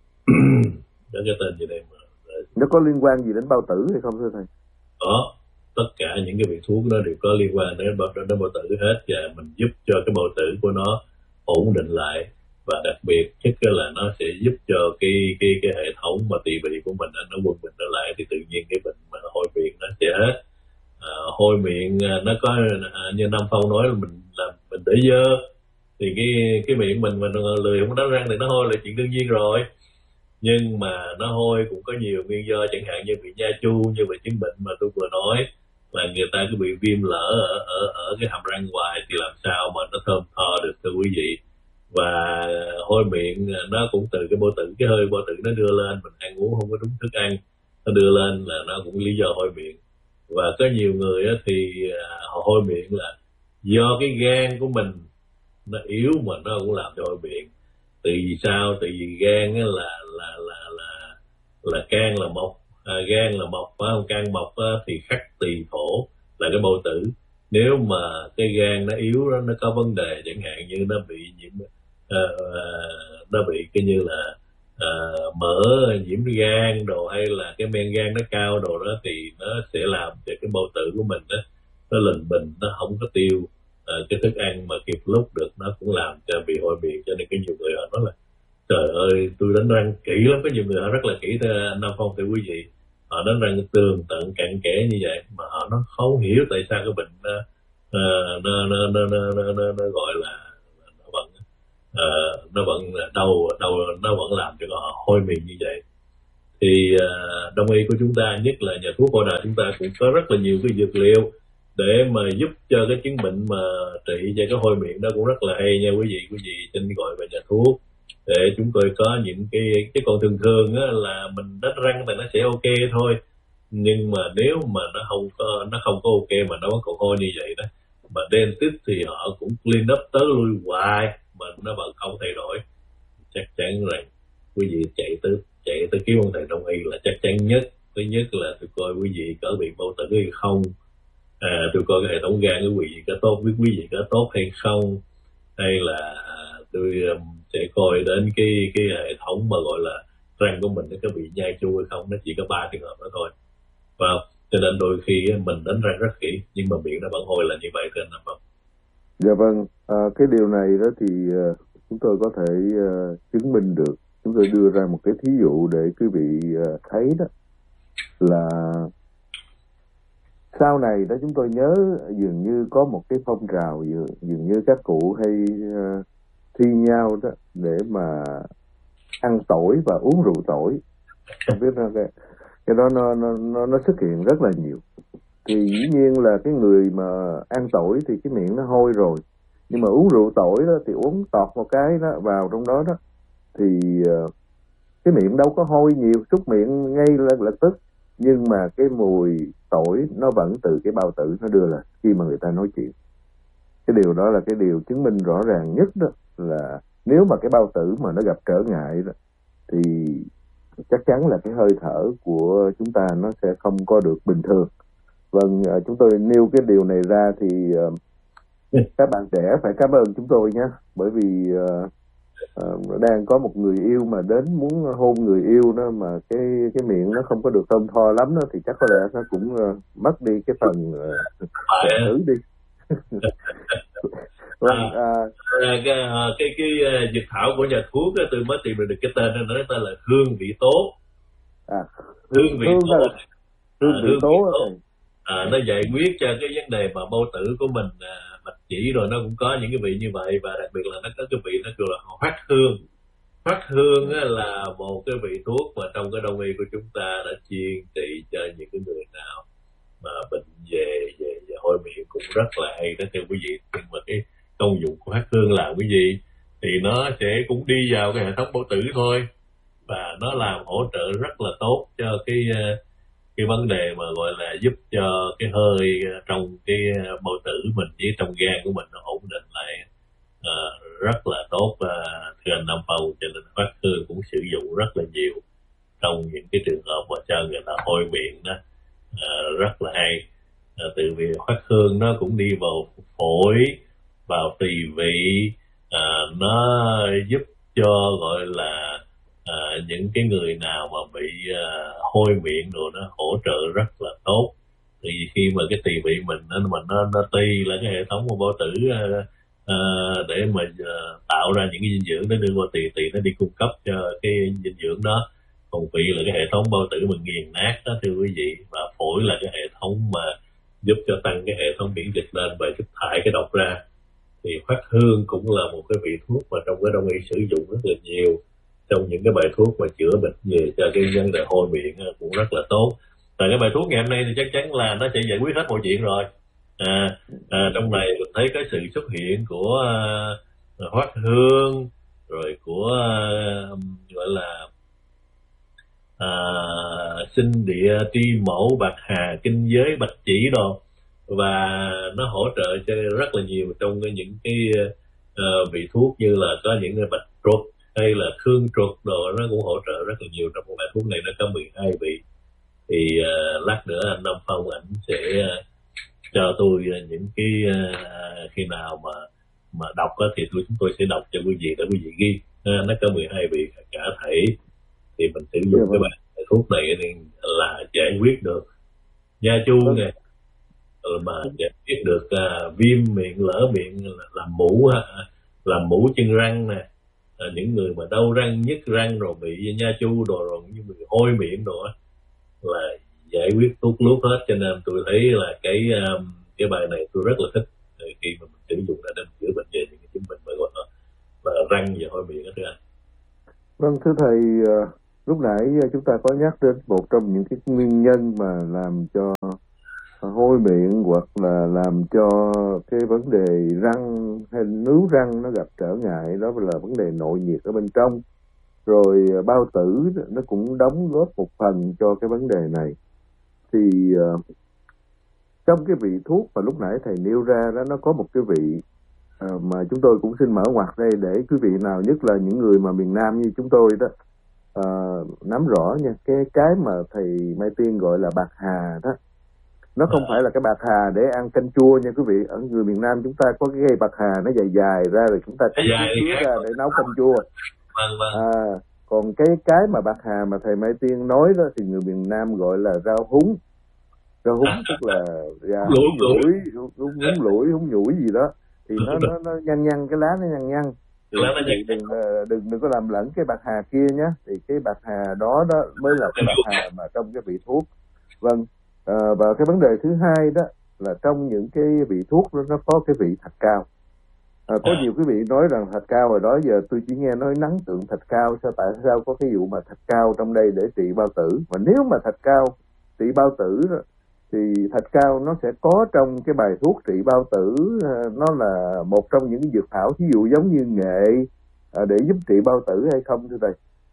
nó cái tên gì đây mà nó có liên quan gì đến bao tử hay không thưa thầy? Có, tất cả những cái vị thuốc đó đều có liên quan đến bao, đến bao tử hết, và mình giúp cho cái bao tử của nó ổn định lại, và đặc biệt nhất là nó sẽ giúp cho cái cái cái hệ thống mà tỳ vị của mình nó quân bình trở lại, thì tự nhiên cái bệnh mà hôi miệng nó sẽ hết. À, hôi miệng nó có à, như Nam Phong nói là mình làm mình để dơ, thì cái cái miệng mình mình lười không đánh răng thì nó hôi là chuyện đương nhiên rồi. Nhưng mà nó hôi cũng có nhiều nguyên do, chẳng hạn như bị nha chu, như về chứng bệnh mà tôi vừa nói, là người ta cứ bị viêm lở ở ở ở cái hàm răng hoài, thì làm sao mà nó thơm tho được thưa quý vị. Và hôi miệng nó cũng từ cái bao tử, cái hơi bao tử nó đưa lên, mình ăn uống không có đúng thức ăn, nó đưa lên là nó cũng lý do hôi miệng. Và có nhiều người thì họ hôi miệng là do cái gan của mình nó yếu, mà nó cũng làm cho hôi miệng. Từ vì sao? Từ vì gan là là là là là can là mộc, à, gan là mộc phải không? Can mộc thì khắc tỳ thổ là cái bao tử. Nếu mà cái gan nó yếu đó, nó có vấn đề, chẳng hạn như nó bị nhiễm uh, nó bị cái như là uh, mỡ nhiễm gan đồ, hay là cái men gan nó cao đồ đó, thì nó sẽ làm cho cái bao tử của mình đó nó lình bình, nó không có tiêu uh, cái thức ăn mà kịp lúc được, nó cũng làm cho bị hôi miệng. Cho nên cái nhiều người họ nói là trời ơi tôi đánh răng kỹ lắm, có nhiều người họ rất là kỹ thưa Nam Phong thưa quý vị, họ đánh răng tường tận cặn kẽ như vậy mà họ nó không hiểu tại sao cái bệnh uh, nó, nó, nó, nó, nó, nó, nó gọi là nó vẫn uh, nó vẫn đau đau nó vẫn làm cho họ hôi miệng như vậy. Thì uh, đông y của chúng ta, nhất là nhà thuốc Bao Đà, chúng ta cũng có rất là nhiều cái dược liệu để mà giúp cho cái chứng bệnh mà trị cho cái hôi miệng đó, cũng rất là hay nha quý vị. Quý vị xin gọi về nhà thuốc để chúng tôi có những cái cái còn thường thường á, là mình đánh răng thì nó sẽ ok thôi, nhưng mà nếu mà nó không có nó không có ok mà nó vẫn còn hôi như vậy đó, mà dentist thì họ cũng clean up tới lui hoài mà nó vẫn không thay đổi, chắc chắn rằng quý vị chạy tới chạy tới kiếm ông thầy đông y là chắc chắn nhất. Thứ nhất là tôi coi quý vị có bị bao tử hay không, à, tôi coi cái hệ thống gan của quý vị có tốt, với quý vị có tốt hay không, hay là tôi sẽ coi đến cái cái hệ thống mà gọi là răng của mình nó có bị nhai chu hay không. Nó chỉ có ba trường hợp đó thôi, và cho nên đôi khi mình đánh răng rất kỹ nhưng mà miệng nó vẫn hôi là như vậy trên nằm không. Dạ vâng, à, cái điều này đó thì uh, chúng tôi có thể uh, chứng minh được. Chúng tôi đưa ra một cái thí dụ để quý vị uh, thấy đó là sau này đó chúng tôi nhớ dường như có một cái phong trào dường, dường như các cụ hay uh, thi nhau đó để mà ăn tỏi và uống rượu tỏi. Không biết nó cái, cái đó nó, nó nó nó xuất hiện rất là nhiều. Thì dĩ nhiên là cái người mà ăn tỏi thì cái miệng nó hôi rồi, nhưng mà uống rượu tỏi đó thì uống tọt một cái đó vào trong đó đó thì uh, cái miệng đâu có hôi nhiều, súc miệng ngay lập lập tức, nhưng mà cái mùi tỏi nó vẫn từ cái bao tử nó đưa lên khi mà người ta nói chuyện. Cái điều đó là cái điều chứng minh rõ ràng nhất đó, là nếu mà cái bao tử mà nó gặp trở ngại đó thì chắc chắn là cái hơi thở của chúng ta nó sẽ không có được bình thường. Vâng, chúng tôi nêu cái điều này ra thì uh, các bạn trẻ phải cảm ơn chúng tôi nhé, bởi vì uh, uh, đang có một người yêu mà đến muốn hôn người yêu đó mà cái cái miệng nó không có được thơm tho lắm đó, thì chắc có lẽ nó cũng uh, mất đi cái phần uh, tử đi. Vâng, à, à, cái cái, cái uh, dược thảo của nhà thuốc đó, tôi mới tìm được cái tên nó nói tên là hương vị tố. À, hương vị hương tố. Là, hương vị à, tố. À, nó giải quyết cho cái vấn đề mà bao tử của mình à, bạch chỉ rồi nó cũng có những cái vị như vậy, và đặc biệt là nó có cái vị nó gọi là hoắc hương. Hoắc hương á, là một cái vị thuốc mà trong cái đông y của chúng ta đã chuyên trị cho những cái người nào mà bệnh về về, về hôi miệng cũng rất là hay đó thưa quý vị. Nhưng mà cái công dụng của hoắc hương là cái gì thì nó sẽ cũng đi vào cái hệ thống bao tử thôi, và nó làm hỗ trợ rất là tốt cho cái cái vấn đề mà gọi là giúp cho cái hơi trong cái bao tử mình với trong gan của mình nó ổn định lại uh, rất là tốt. uh, thưa anh Nam Phong, cho nên hoắc hương cũng sử dụng rất là nhiều trong những cái trường hợp mà cho người ta hôi miệng đó, uh, rất là hay. uh, từ vì hoắc hương nó cũng đi vào phổi, vào tỳ vị, uh, nó giúp cho gọi là À, những cái người nào mà bị uh, hôi miệng rồi nó hỗ trợ rất là tốt. Thì khi mà cái tỳ vị mình nó mà nó nó ti là cái hệ thống của bao tử uh, uh, để mà uh, tạo ra những cái dinh dưỡng để đưa vào tỳ, tỳ nó đi cung cấp cho cái dinh dưỡng đó. Còn vị là cái hệ thống bao tử mình nghiền nát đó thưa quý vị, và phổi là cái hệ thống mà giúp cho tăng cái hệ thống miễn dịch lên và giúp thải cái độc ra. Thì hoắc hương cũng là một cái vị thuốc mà trong cái đông y sử dụng rất là nhiều trong những cái bài thuốc mà chữa bệnh về cho cái vấn đề hôi miệng cũng rất là tốt. Và cái bài thuốc ngày hôm nay thì chắc chắn là nó sẽ giải quyết hết mọi chuyện rồi. À, à, trong này mình thấy cái sự xuất hiện của uh, hoắc hương, rồi của uh, gọi là uh, sinh địa, tri mẫu, bạc hà, kinh giới, bạch chỉ đồ, và nó hỗ trợ cho rất là nhiều trong cái, những cái uh, vị thuốc như là có những cái bạch ruột hay là thương truột đồ, nó cũng hỗ trợ rất là nhiều. Trong một bài thuốc này nó có mười hai vị. Thì uh, lát nữa anh Nam Phong ảnh sẽ uh, cho tôi uh, những cái uh, khi nào mà mà đọc uh, thì tôi chúng tôi sẽ đọc cho quý vị để quý vị ghi. Uh, nó có mười hai vị cả thể, thì mình sử dụng cái bài thuốc này thì là giải quyết được nha chu nè, mà giải quyết được uh, viêm miệng, lở miệng, làm mũ uh, làm mũ chân răng nè. À, những người mà đau răng, nhức răng rồi bị nha chu đồ, rồi những người hôi miệng đồ là giải quyết tốt lúc hết. Cho nên tôi thấy là cái um, cái bài này tôi rất là thích khi mà mình sử dụng để chữa bệnh về những cái chứng bệnh mà gọi là, là răng và hôi miệng đó thưa anh. Vâng, thưa thầy, uh, lúc nãy chúng ta có nhắc đến một trong những cái nguyên nhân mà làm cho hôi miệng hoặc là làm cho cái vấn đề răng hay nướu răng nó gặp trở ngại, đó là vấn đề nội nhiệt ở bên trong. Rồi bao tử nó cũng đóng góp một phần cho cái vấn đề này. Thì uh, trong cái vị thuốc mà lúc nãy thầy nêu ra đó, nó có một cái vị uh, mà chúng tôi cũng xin mở ngoặt đây để quý vị nào, nhất là những người mà miền Nam như chúng tôi đó, uh, nắm rõ nha. Cái cái mà thầy Mai Tiên gọi là bạc hà đó, Nó không à. phải là cái bạc hà để ăn canh chua nha quý vị. Ở người miền Nam chúng ta có cái cây bạc hà nó dài dài ra rồi chúng ta cắt chuối ra để nấu canh chua. Vâng, vâng. À, còn cái cái mà bạc hà mà thầy Mai Tiên nói đó thì người miền Nam gọi là rau húng. Rau húng tức là dạ, húng lủi, húng lủi, húng nhủi gì đó. Thì nó nó nó nhăn nhăn, cái lá nó nhăn nhăn. Thì đừng, đừng đừng đừng có làm lẫn cái bạc hà kia nhé. Thì cái bạc hà đó đó mới là cái bạc hà mà trong cái vị thuốc. Vâng. À, và cái vấn đề thứ hai đó là trong những cái vị thuốc đó nó có cái vị thạch cao. À, có nhiều quý vị nói rằng thạch cao rồi đó, giờ tôi chỉ nghe nói nắng tượng thạch cao, sao tại sao có cái vụ mà thạch cao trong đây để trị bao tử? Mà nếu mà thạch cao trị bao tử đó, thì thạch cao nó sẽ có trong cái bài thuốc trị bao tử, nó là một trong những cái dược thảo ví dụ giống như nghệ để giúp trị bao tử hay không thưa thầy?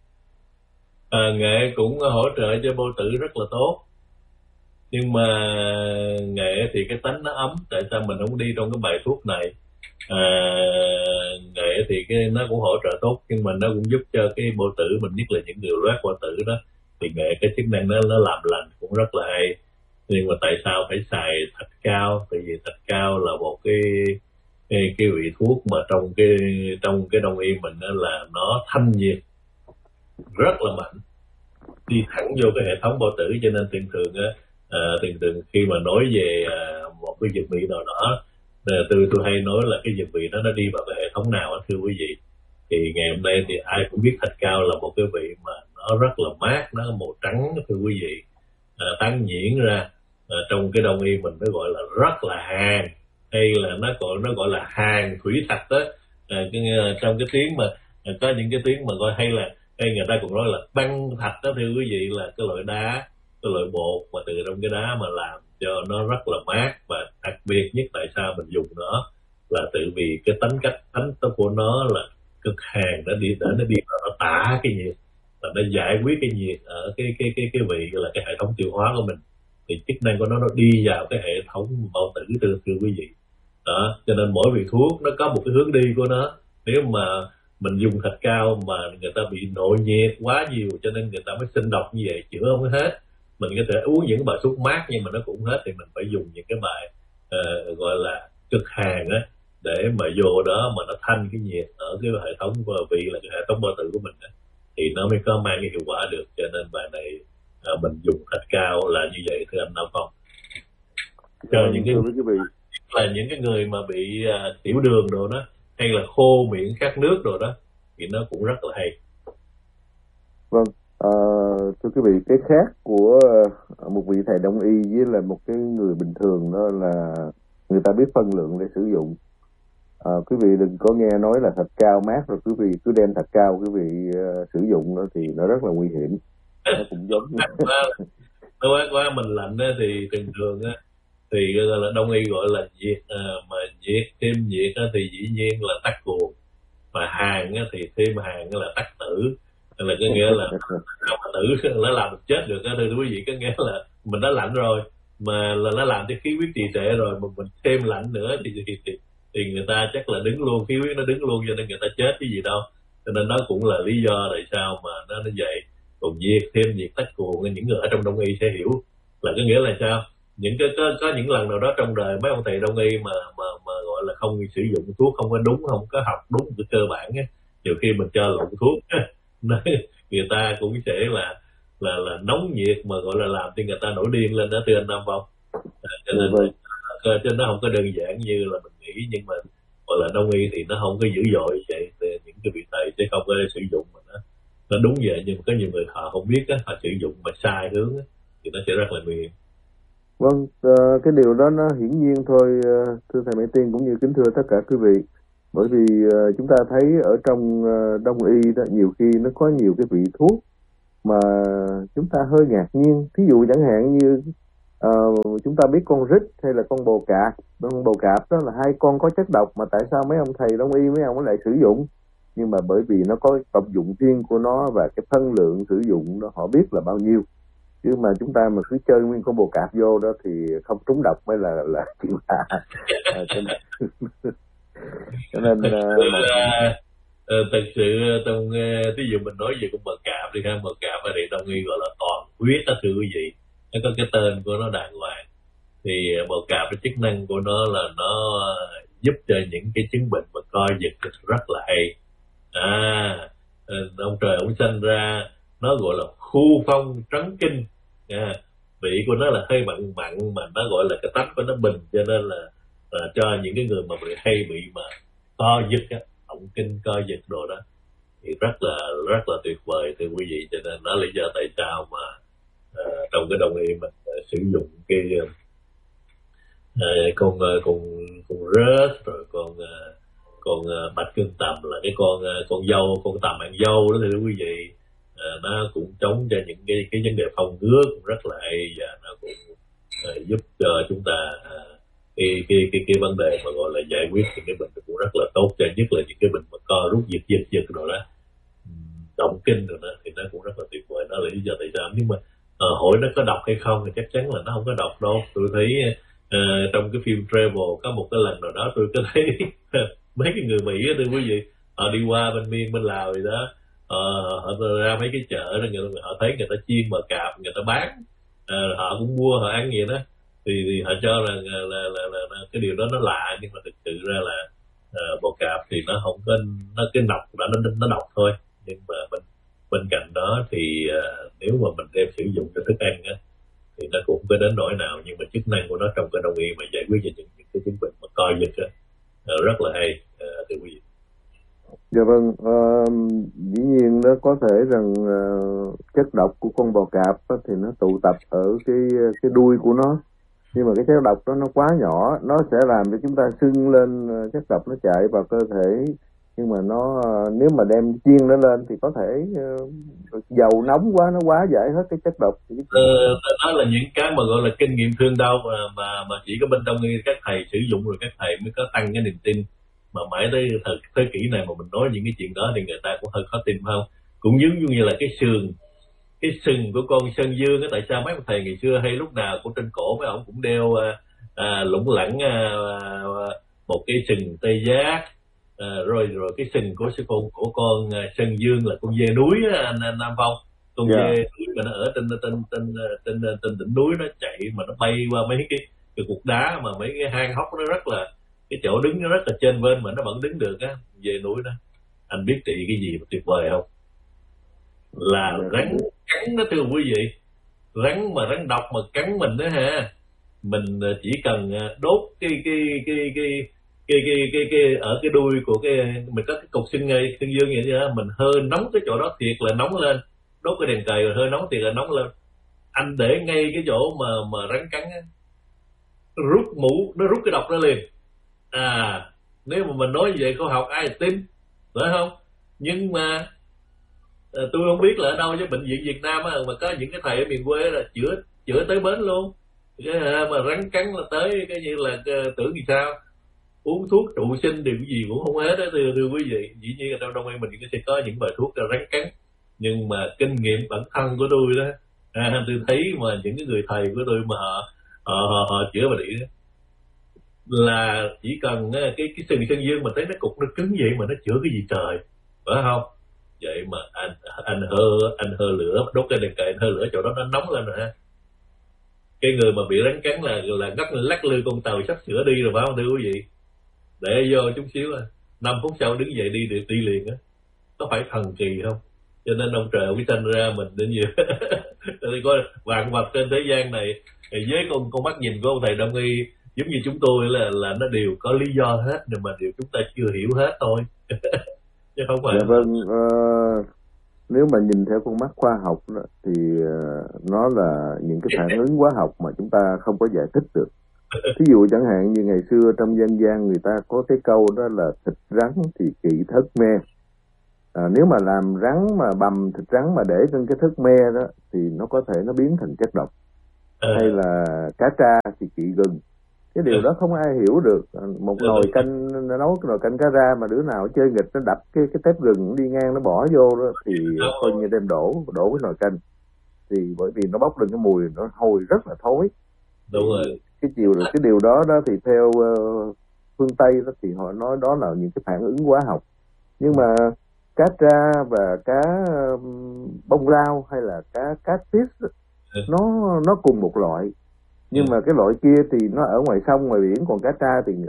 À, nghệ cũng hỗ trợ cho bao tử rất là tốt, nhưng mà nghệ thì cái tánh nó ấm, tại sao mình không đi trong cái bài thuốc này? À, nghệ thì cái nó cũng hỗ trợ tốt, nhưng mà nó cũng giúp cho cái bao tử mình, nhất là những người loét bao tử đó, thì nghệ cái chức năng nó nó làm lành cũng rất là hay. Nhưng mà tại sao phải xài thạch cao? Tại vì thạch cao là một cái cái, cái vị thuốc mà trong cái trong cái đông y mình đó là nó thanh nhiệt rất là mạnh, đi thẳng vô cái hệ thống bao tử, cho nên thường thường á à, thường thường khi mà nói về à, một cái dược vị nào đó, tôi tôi hay nói là cái dược vị đó nó đi vào cái hệ thống nào đó, thưa quý vị. Thì ngày hôm nay thì ai cũng biết thạch cao là một cái vị mà nó rất là mát, nó màu trắng, thưa quý vị, à, tán nhuyễn ra. À, trong cái đông y mình nó gọi là rất là hàn, hay là nó gọi nó gọi là hàn thủy thạch đó. À, cái, trong cái tiếng mà à, có những cái tiếng mà gọi hay là hay người ta cũng nói là băng thạch đó, thưa quý vị, là cái loại đá, cái loại bột mà từ trong cái đá mà làm cho nó rất là mát. Và đặc biệt nhất tại sao mình dùng nó là tự vì cái tính cách tính tố của nó là cực hàn, nó đi để nó đi vào nó tả cái nhiệt, và nó giải quyết cái nhiệt ở cái cái cái cái vị là cái hệ thống tiêu hóa của mình. Thì chức năng của nó nó đi vào cái hệ thống bao tử, thưa, thưa quý vị đó. Cho nên mỗi vị thuốc nó có một cái hướng đi của nó. Nếu mà mình dùng thạch cao mà người ta bị nội nhiệt quá nhiều cho nên người ta mới sinh độc như vậy, chữa không hết. Mình có thể uống những bài thuốc mát nhưng mà nó cũng hết, thì mình phải dùng những cái bài uh, gọi là cực hàn á, để mà vô đó mà nó thanh cái nhiệt ở cái hệ thống vị là cái hệ thống bao tử của mình á, thì nó mới có mang cái hiệu quả được. Cho nên bài này À, mình dùng thạch cao là như vậy, thưa anh Nam Phong. Cho ừ, những cái là những cái người mà bị uh, tiểu đường đồ đó, hay là khô miệng khát nước đồ đó, thì nó cũng rất là hay. Vâng, à, thưa quý vị, cái khác của một vị thầy đông y với là một cái người bình thường đó là người ta biết phân lượng để sử dụng. À, quý vị đừng có nghe nói là thạch cao mát rồi quý vị cứ đem thạch cao quý vị uh, sử dụng đó, thì nó rất là nguy hiểm. Nó cũng giống như quá quá mình lạnh á, thì thường thường á thì gọi là đông y gọi là nhiệt, à, mà nhiệt thêm nhiệt á, thì dĩ nhiên là tắc cuồng, mà hàn á, thì thêm hàn là tắc tử, là có nghĩa là tử nó làm mình chết được á, thưa quý vị. Có nghĩa là mình đã lạnh rồi mà là nó làm cho khí huyết trì trệ rồi, mà mình thêm lạnh nữa thì thì, thì thì người ta chắc là đứng luôn, khí huyết nó đứng luôn, cho nên người ta chết cái gì đâu. Cho nên đó cũng là lý do tại sao mà nó nó vậy. Còn nhiệt thêm nhiệt tắc cuồng, những người ở trong đông y sẽ hiểu là có nghĩa là sao. Những cái có, có những lần nào đó trong đời mấy ông thầy đông y mà mà mà gọi là không sử dụng thuốc không có đúng, không có học đúng cái cơ bản á, nhiều khi mình cho lộn thuốc người ta cũng sẽ là là là nóng nhiệt mà gọi là làm cho người ta nổi điên lên đó, thưa anh Nam Phong. À, cho nên ừ, cho nên nó không có đơn giản như là mình nghĩ, nhưng mà gọi là đông y thì nó không có dữ dội vậy. Những cái vị thầy sẽ không có sử dụng mà nó nó đúng vậy, nhưng mà có nhiều người họ không biết á, họ sử dụng mà sai hướng á, thì nó sẽ rất là nguy hiểm. Vâng, uh, cái điều đó nó hiển nhiên thôi, uh, thưa thầy Mỹ Tiên cũng như kính thưa tất cả quý vị. Bởi vì uh, chúng ta thấy ở trong uh, đông y đó, nhiều khi nó có nhiều cái vị thuốc mà chúng ta hơi ngạc nhiên. Thí dụ chẳng hạn như uh, chúng ta biết con rít hay là con bồ cạp. Con bồ cạp đó là hai con có chất độc, mà tại sao mấy ông thầy đông y mấy ông lại sử dụng? Nhưng mà bởi vì nó có công dụng riêng của nó và cái phân lượng sử dụng đó họ biết là bao nhiêu. Chứ mà chúng ta mà cứ chơi nguyên con bồ cạp vô đó thì không trúng độc mới là là chuyện lạ. À, cho nên, cho nên uh, mà... uh, thật sự trong uh, ví dụ mình nói về con bồ cạp đi ha, bồ cạp ở đây đông y gọi là toàn huyết đó, thưa quý vị. Nó có cái tên của nó đàng hoàng. thì bào cạp cái chức năng của nó là nó giúp cho những cái chứng bệnh mà co giật rất là hay. À, ông trời ông sanh ra nó gọi là khu phong trấn kinh. À, vị của nó là hơi mặn mặn mà nó gọi là cái tánh của nó bình, cho nên là, là cho những cái người mà bị hay bị mà co giật á, động kinh co giật đồ đó thì rất là rất là tuyệt vời thưa quý vị. Cho nên đó là lý do tại sao mà uh, trong cái đông y mình uh, sử dụng cái uh, con uh, con con rớt rồi con uh, con uh, bạch cương tầm là cái con uh, con dâu con tầm ăn dâu đó thưa quý vị. Uh, nó cũng chống cho những cái cái vấn đề phòng ngứa cũng rất là hay, và nó cũng uh, giúp cho chúng ta uh, cái cái cái cái vấn đề mà gọi là giải quyết những cái bệnh cũng rất là tốt, cho nhất là những cái bệnh mà co rút giật giật giật rồi đó, động kinh rồi đó, thì nó cũng rất là tuyệt vời. Đó là lý do tại sao. Nhưng mà uh, hỏi nó có độc hay không thì chắc chắn là nó không có độc đâu. Tôi thấy uh, trong cái phim Travel có một cái lần nào đó tôi có thấy mấy cái người Mỹ đó, thưa quý vị, họ đi qua bên Miên bên Lào gì đó, uh, họ ra mấy cái chợ đó, người, họ thấy người ta chiên bò cạp người ta bán, uh, họ cũng mua họ ăn vậy đó, thì, thì họ cho là là, là, là, là, là cái điều đó nó lạ, nhưng mà thực sự ra là uh, bò cạp thì nó không có, nó cái nọc đó nó nó độc thôi. Nhưng mà bên bên cạnh đó thì uh, nếu mà mình đem sử dụng cho thức ăn á thì nó cũng có đến nỗi nào, nhưng mà chức năng của nó trong cái đông y mà giải quyết cho những, những cái chứng bệnh mà co giật á uh, rất là hay uh, thưa quý vị. Dạ vâng, uh, dĩ nhiên nó có thể rằng uh, chất độc của con bò cạp á, thì nó tụ tập ở cái cái đuôi của nó, nhưng mà cái chất độc đó nó quá nhỏ, nó sẽ làm cho chúng ta sưng lên, chất độc nó chạy vào cơ thể. Nhưng mà nó nếu mà đem chiên nó lên thì có thể uh, dầu nóng quá nó quá giải hết cái chất độc. Ờ, đó là những cái mà gọi là kinh nghiệm thương đau mà mà, mà chỉ có bên đông y các thầy sử dụng rồi các thầy mới có tăng cái niềm tin. Mà mãi tới thời thế kỷ này mà mình nói những cái chuyện đó thì người ta cũng hơi khó tin, phải không? Cũng giống như là cái sườn cái sừng của con sơn dương á, tại sao mấy ông thầy ngày xưa hay lúc nào cũng trên cổ mấy ông cũng đeo à, à, lủng lẳng à, à, một cái sừng tê giác, à, rồi rồi cái sừng của sư con của con à, sơn dương là con dê núi á, anh, anh Nam Phong, con yeah. dê núi mà nó ở trên trên trên trên trên đỉnh núi, nó chạy mà nó bay qua mấy cái cái cục đá mà mấy cái hang hốc, nó rất là cái chỗ đứng nó rất là trên bên mà nó vẫn đứng được á, dê núi đó. Anh biết trị cái gì mà tuyệt vời không? Là rắn cắn đó thưa quý vị, rắn mà rắn độc mà cắn mình đó ha, mình chỉ cần đốt cái cái cái cái cái cái cái, cái ở cái đuôi của cái mình có cái cục xương ngay xương dương vậy đó, mình hơi nóng cái chỗ đó thiệt là nóng lên, đốt cái đèn cầy rồi hơi nóng thiệt là nóng lên, anh để ngay cái chỗ mà mà rắn cắn á, rút mũ nó rút cái độc ra liền. À, nếu mà mình nói như vậy khoa học ai tin, phải không? Nhưng mà À, tôi không biết là ở đâu chứ bệnh viện Việt Nam á, mà có những cái thầy ở miền quê là chữa chữa tới bến luôn, cái à, mà rắn cắn là tới cái như là uh, tưởng gì sao, uống thuốc trụ sinh thì cái gì cũng không hết đó thưa, thưa quý vị. Dĩ nhiên ở trong đông y mình sẽ có những bài thuốc cho rắn cắn, nhưng mà kinh nghiệm bản thân của tôi đó, à, tôi thấy mà những cái người thầy của tôi mà họ họ họ, họ chữa bệnh đó, là chỉ cần cái cái sừng sơn dương mà thấy nó cục nó cứng vậy mà nó chữa cái gì trời, phải không? Vậy mà anh anh hơ anh hơ lửa, đốt cái đèn cầy anh hơ lửa chỗ đó nó nóng lên rồi ha. Cái người mà bị rắn cắn là là ngắt lắc lư con tàu sắp sửa đi rồi, phải không thưa quý vị? Để vô chút xíu à, năm phút sau đứng dậy đi đi, đi liền á, có phải thần kỳ không? Cho nên ông trời ông sanh ra mình đến nhiều thì coi vạn vật trên thế gian này với con con mắt nhìn của ông thầy đông y giống như chúng tôi là là nó đều có lý do hết, nhưng mà điều chúng ta chưa hiểu hết thôi. Chứ không phải. Dạ vâng, uh, nếu mà nhìn theo con mắt khoa học đó, thì uh, nó là những cái phản ứng hóa học mà chúng ta không có giải thích được. Ví dụ chẳng hạn như ngày xưa trong dân gian người ta có cái câu đó là thịt rắn thì kỵ thất me. À, nếu mà làm rắn mà bằm thịt rắn mà để trên cái thất me đó thì nó có thể nó biến thành chất độc. Hay là cá tra thì kỵ gừng. Cái điều đó không ai hiểu được. Một nồi canh, nó nấu cái nồi canh cá ra mà đứa nào chơi nghịch nó đập cái cái tép gừng đi ngang nó bỏ vô đó, thì coi như đem đổ đổ với nồi canh, thì bởi vì nó bốc lên cái mùi nó hôi rất là thối. Đúng rồi. Cái điều cái điều đó đó thì theo uh, phương Tây đó thì họ nói đó là những cái phản ứng hóa học. Nhưng mà cá tra và cá um, bông lau hay là cá cá fish đó, nó nó cùng một loại. nhưng Ừ. mà cái loại kia thì nó ở ngoài sông ngoài biển, còn cá tra thì